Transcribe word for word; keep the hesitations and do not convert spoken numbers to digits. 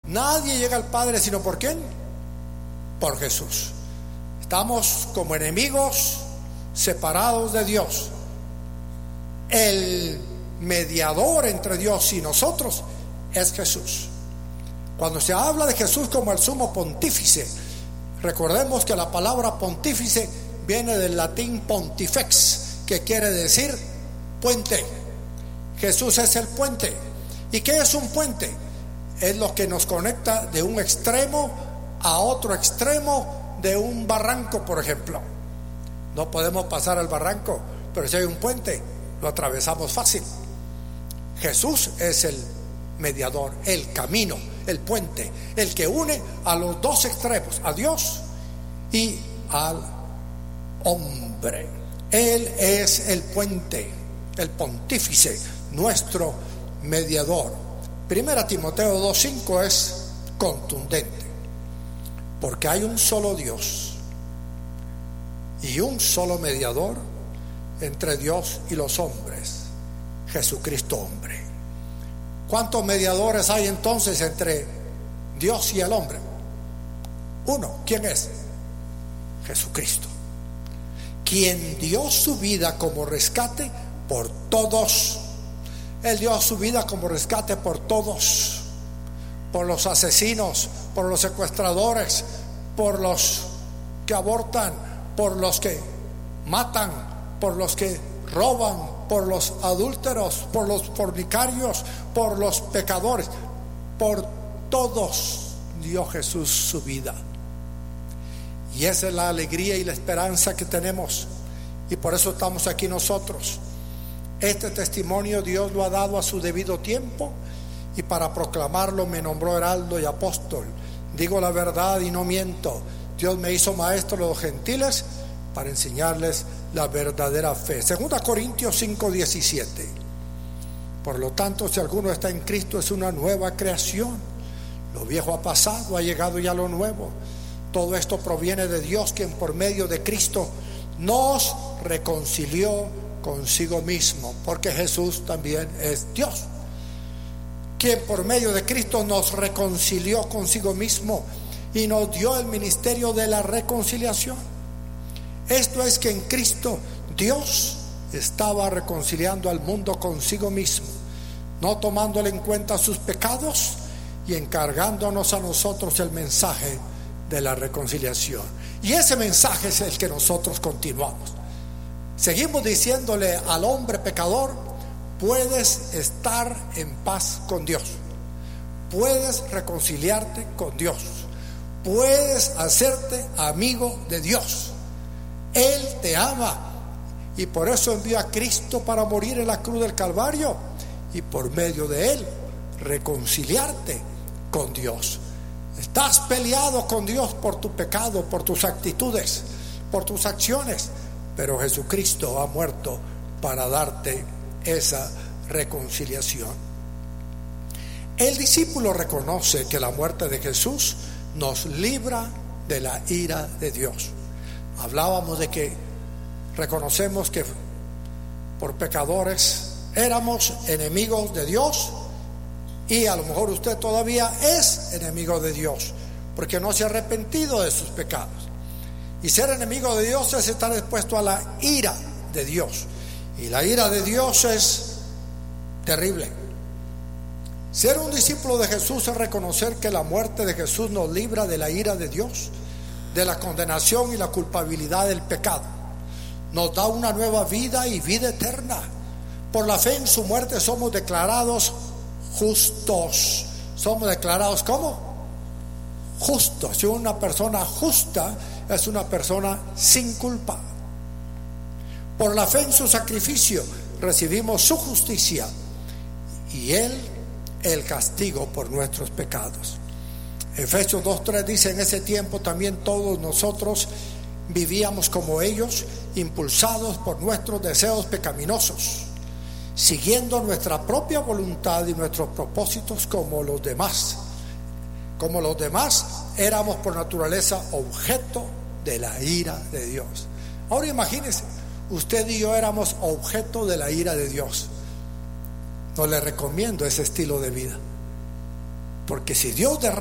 Nadie llega al Padre sino por ¿quién? Por Jesús. Estamos como enemigos separados de Dios. El mediador entre Dios y nosotros es Jesús. Cuando se habla de Jesús como el sumo pontífice, recordemos que la palabra pontífice viene del latín pontifex, que quiere decir puente. Jesús es el puente. ¿Y qué es un puente? Es lo que nos conecta de un extremo a otro extremo de un barranco, por ejemplo. No podemos pasar al barranco, pero si hay un puente, lo atravesamos fácil. Jesús es el mediador, el camino, el puente, el que une a los dos extremos, a Dios y al hombre. Él es el puente, el pontífice, nuestro mediador. Primera Timoteo dos cinco es contundente, porque hay un solo Dios y un solo mediador entre Dios y los hombres, Jesucristo hombre. ¿Cuántos mediadores hay entonces entre Dios y el hombre? Uno. ¿Quién es? Jesucristo, quien dio su vida como rescate por todos. Él dio su vida como rescate por todos, por los asesinos, por los secuestradores, por los que abortan, por los que matan, por los que roban, por los adúlteros, por los fornicarios, por los pecadores. Por todos dio Jesús su vida. Y esa es la alegría y la esperanza que tenemos, y por eso estamos aquí nosotros. Este testimonio Dios lo ha dado a su debido tiempo, y para proclamarlo me nombró heraldo y apóstol. Digo la verdad y no miento. Dios me hizo maestro de los gentiles para enseñarles la verdadera fe. Segunda Corintios cinco diecisiete. Por lo tanto, si alguno está en Cristo, es una nueva creación. Lo viejo ha pasado, ha llegado ya lo nuevo. Todo esto proviene de Dios, quien por medio de Cristo nos reconcilió consigo mismo, porque Jesús también es Dios. Quien por medio de Cristo nos reconcilió consigo mismo y nos dio el ministerio de la reconciliación. Esto es que en Cristo Dios estaba reconciliando al mundo consigo mismo, no tomándole en cuenta sus pecados y encargándonos a nosotros el mensaje de la reconciliación. Y ese mensaje es el que nosotros continuamos. Seguimos diciéndole al hombre pecador: puedes estar en paz con Dios, puedes reconciliarte con Dios, puedes hacerte amigo de Dios. Él te ama, y por eso envió a Cristo para morir en la cruz del Calvario y por medio de Él reconciliarte con Dios. Estás peleado con Dios por tu pecado, por tus actitudes, por tus acciones, pero Jesucristo ha muerto para darte esa reconciliación. El discípulo reconoce que la muerte de Jesús nos libra de la ira de Dios. Hablábamos de que reconocemos que por pecadores éramos enemigos de Dios, y a lo mejor usted todavía es enemigo de Dios porque no se ha arrepentido de sus pecados. Y ser enemigo de Dios es estar expuesto a la ira de Dios, y la ira de Dios es terrible. Ser un discípulo de Jesús es reconocer que la muerte de Jesús nos libra de la ira de Dios, de la condenación y la culpabilidad del pecado. Nos da una nueva vida y vida eterna. Por la fe en su muerte somos declarados justos. Somos declarados ¿cómo? Justos. Si una persona justa es una persona sin culpa. Por la fe en su sacrificio recibimos su justicia y Él el castigo por nuestros pecados. Efesios dos tres dice: en ese tiempo también todos nosotros vivíamos como ellos, impulsados por nuestros deseos pecaminosos, siguiendo nuestra propia voluntad y nuestros propósitos como los demás. Como los demás, éramos por naturaleza objeto de la ira de Dios. Ahora imagínense, usted y yo éramos objeto de la ira de Dios. No le recomiendo ese estilo de vida, porque si Dios derrama